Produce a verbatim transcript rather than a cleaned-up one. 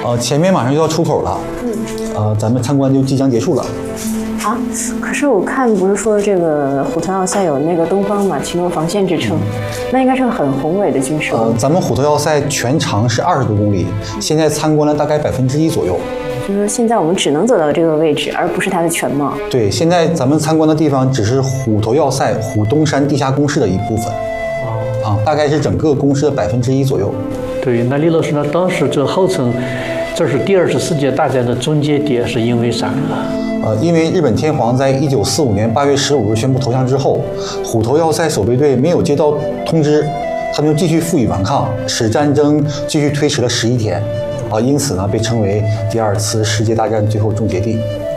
呃，前面马上就要出口了，嗯，呃，咱们参观就即将结束了。 啊，可是我看不是说这个虎头要塞有那个东方马其诺防线支撑，那应该是个很宏伟的军事。 呃，咱们虎头要塞全长是二十多公里，现在参观了大概百分之一左右。 就是说现在我们只能走到这个位置，而不是它的全貌。 对，现在咱们参观的地方只是虎头要塞虎东山地下工事的一部分。哦。啊，大概是整个工事的百分之一左右。 对，那李老师呢？当时这号称这是第二次世界大战的终结点，是因为啥呢？ 呃，因为日本天皇在一九四五年八月十五日宣布投降之后，虎头要塞守备队没有接到通知，他们就继续负隅顽抗，使战争继续推迟了十一天，啊，因此呢被称为第二次世界大战最后终结地。